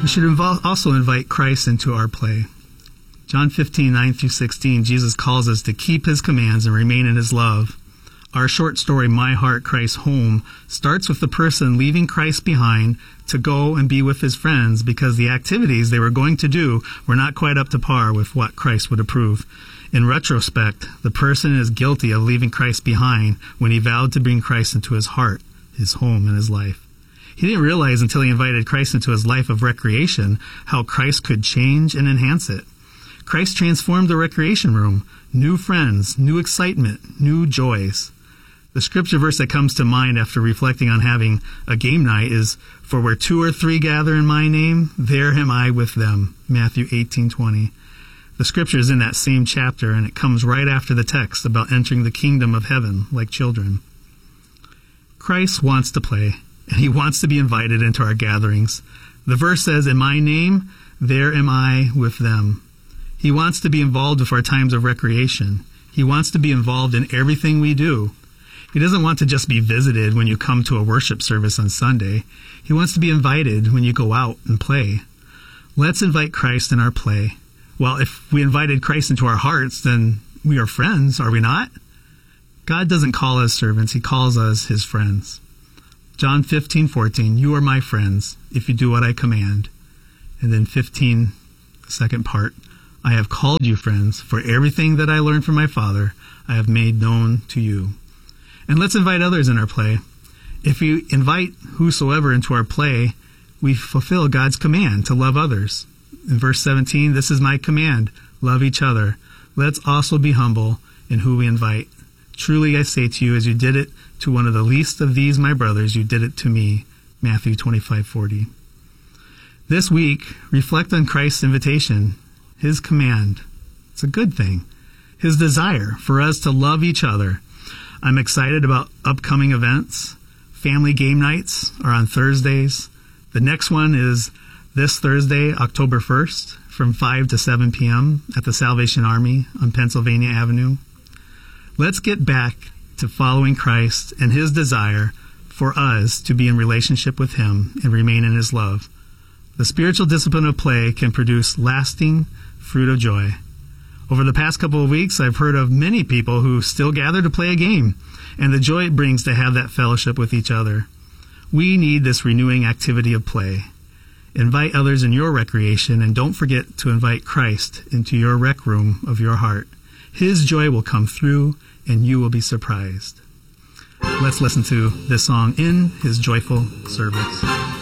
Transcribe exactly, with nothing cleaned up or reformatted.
should involve, also invite Christ into our play. John fifteen, nine through sixteen, Jesus calls us to keep his commands and remain in his love. Our short story, My Heart, Christ's Home, starts with the person leaving Christ behind to go and be with his friends because the activities they were going to do were not quite up to par with what Christ would approve. In retrospect, the person is guilty of leaving Christ behind when he vowed to bring Christ into his heart, his home, and his life. He didn't realize until he invited Christ into his life of recreation how Christ could change and enhance it. Christ transformed the recreation room. New friends, new excitement, new joys. The scripture verse that comes to mind after reflecting on having a game night is, "For where two or three gather in my name, there am I with them." Matthew eighteen twenty. The scripture is in that same chapter, and it comes right after the text about entering the kingdom of heaven like children. Christ wants to play, and he wants to be invited into our gatherings. The verse says, "In my name, there am I with them." He wants to be involved with our times of recreation. He wants to be involved in everything we do. He doesn't want to just be visited when you come to a worship service on Sunday. He wants to be invited when you go out and play. Let's invite Christ in our play. Well, if we invited Christ into our hearts, then we are friends, are we not? God doesn't call us servants. He calls us his friends. John fifteen, fourteen, "You are my friends if you do what I command." And then fifteen, the second part, "I have called you friends, for everything that I learned from my Father I have made known to you." And let's invite others in our play. If we invite whosoever into our play, we fulfill God's command to love others. In verse seventeen, "This is my command, love each other. Let's also be humble in who we invite. Truly I say to you, as you did it to one of the least of these my brothers, you did it to me." Matthew twenty-five, forty. This week, reflect on Christ's invitation, his command. It's a good thing. His desire for us to love each other. I'm excited about upcoming events. Family game nights are on Thursdays. The next one is this Thursday, October first, from five to seven p.m. at the Salvation Army on Pennsylvania Avenue. Let's get back to following Christ and his desire for us to be in relationship with him and remain in his love. The spiritual discipline of play can produce lasting fruit of joy. Over the past couple of weeks, I've heard of many people who still gather to play a game, and the joy it brings to have that fellowship with each other. We need this renewing activity of play. Invite others in your recreation, and don't forget to invite Christ into your rec room of your heart. His joy will come through, and you will be surprised. Let's listen to this song, In His Joyful Service.